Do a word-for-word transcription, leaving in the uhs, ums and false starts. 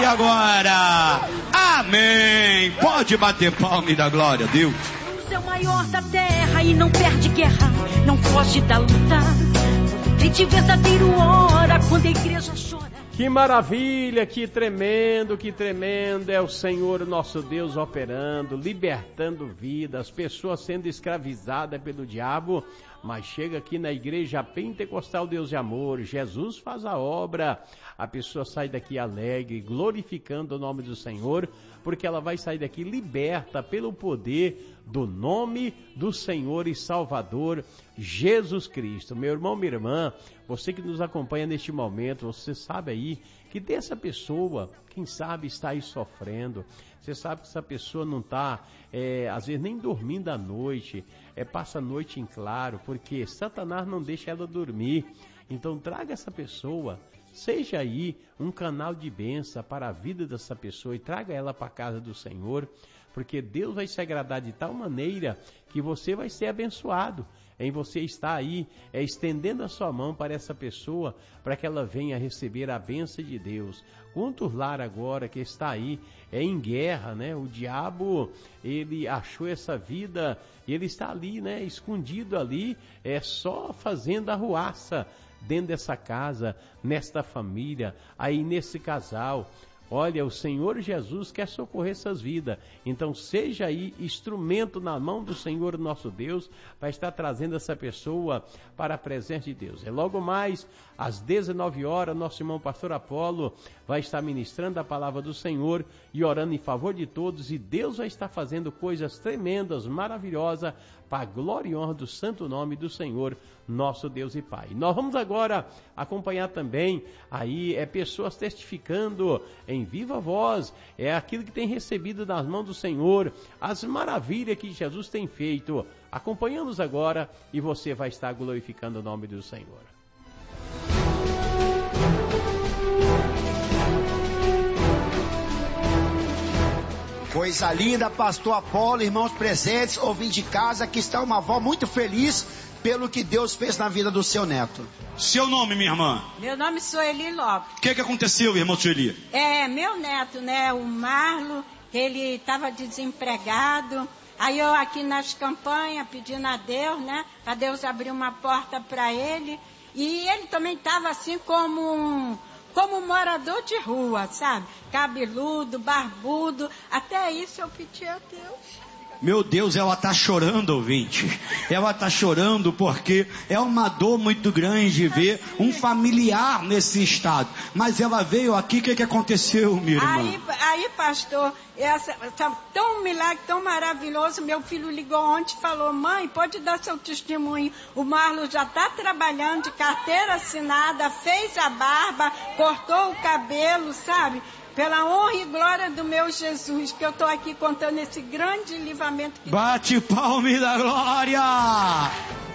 e agora? Amém. Pode bater palma e dar glória a Deus. É o maior da terra e não perde guerra, não foge da luta. O crente verdadeiro ora quando a igreja chora. Que maravilha, que tremendo, que tremendo é o Senhor nosso Deus operando, libertando vidas, pessoas sendo escravizadas pelo diabo, mas chega aqui na igreja pentecostal Deus de Amor, Jesus faz a obra, a pessoa sai daqui alegre, glorificando o nome do Senhor, porque ela vai sair daqui liberta pelo poder do nome do Senhor e Salvador Jesus Cristo. Meu irmão, minha irmã, você que nos acompanha neste momento, você sabe aí que dessa pessoa, quem sabe está aí sofrendo, você sabe que essa pessoa não está, é, às vezes nem dormindo à noite, é, passa a noite em claro, porque Satanás não deixa ela dormir. Então traga essa pessoa, seja aí um canal de bênção para a vida dessa pessoa e traga ela para a casa do Senhor, porque Deus vai se agradar de tal maneira que você vai ser abençoado em você estar aí é, estendendo a sua mão para essa pessoa, para que ela venha receber a bênção de Deus. Quantos lar agora que está aí é em guerra, né? O diabo, ele achou essa vida e ele está ali, né? Escondido ali, é só fazendo arruaça dentro dessa casa, nesta família, aí nesse casal. Olha, o Senhor Jesus quer socorrer essas vidas. Então seja aí instrumento na mão do Senhor nosso Deus para estar trazendo essa pessoa para a presença de Deus. É logo mais às dezenove horas, nosso irmão pastor Apolo vai estar ministrando a palavra do Senhor e orando em favor de todos, e Deus vai estar fazendo coisas tremendas, maravilhosas, para a glória e honra do santo nome do Senhor, nosso Deus e Pai. Nós vamos agora acompanhar também aí é pessoas testificando em viva voz, é aquilo que tem recebido das mãos do Senhor, as maravilhas que Jesus tem feito. Acompanhamos agora e você vai estar glorificando o nome do Senhor. Coisa linda, pastor Apolo, irmãos presentes, ouvintes de casa, aqui está uma avó muito feliz pelo que Deus fez na vida do seu neto. Seu nome, minha irmã? Meu nome é Sueli Lopes. O que, que aconteceu, irmão Sueli? É, meu neto, né, o Marlo, ele estava desempregado. Aí eu aqui nas campanhas pedindo a Deus, né, a Deus abrir uma porta para ele. E ele também estava assim como um... como um morador de rua, sabe? Cabeludo, barbudo, até isso eu pedi a Deus. Meu Deus, ela está chorando, ouvinte. Ela está chorando porque é uma dor muito grande ver um familiar nesse estado. Mas ela veio aqui, o que, que aconteceu, minha irmã? Aí, aí pastor, essa, essa, tão milagre, tão maravilhoso, meu filho ligou ontem e falou, mãe, pode dar seu testemunho, o Marlon já está trabalhando de carteira assinada, fez a barba, cortou o cabelo, sabe? Pela honra e glória do meu Jesus, que eu estou aqui contando esse grande livramento. Que... Bate palma e dá glória!